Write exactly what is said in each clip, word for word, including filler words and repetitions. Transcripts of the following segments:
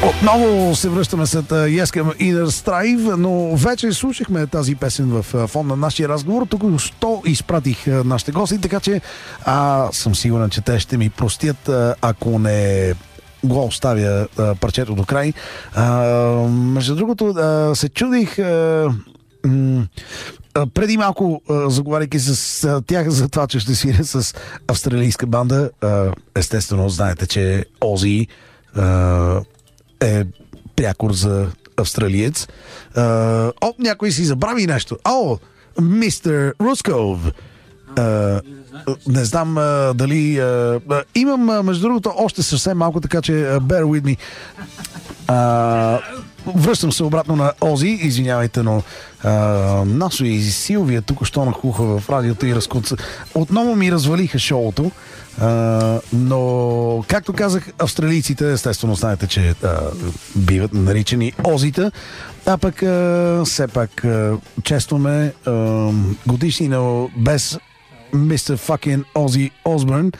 Отново се връщаме след Yes към Inner Strive, но вече слушахме тази песен в фон на нашия разговор. Тук що изпратих нашите гости, така че а, съм сигурен, че те ще ми простят, ако не го оставя а, парчето до край. А, между другото, а, се чудих... А, м- преди малко, заговаряйки с тях за това, че ще свиря с австралийска банда. Естествено, знаете, че Ози е прякор за австралиец. О, някой си забрави нещо. О, мистер Русков. Не знам а, дали... А, имам, а, между другото, още съвсем малко, така че а, bear with me. А, връщам се обратно на Ози, извинявайте, но а, Насо и Силвия тук що нахуха в радиото и разкуца. Отново ми развалиха шоуто, а, но както казах, австралийците, естествено знаете, че а, биват наричани Озита, а пък а, все пак а, честваме а, годишнина без мистер fucking Ози Осбърн.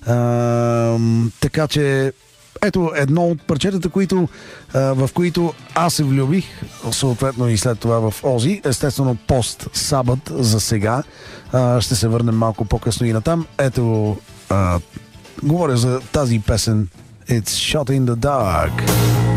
Така че ето едно от парчетата, които, а, в които аз се влюбих, съответно и след това в Ози. Естествено пост Сабът за сега. А, ще се върнем малко по-късно и натам. Ето, а, говоря за тази песен It's Shot in the Dark.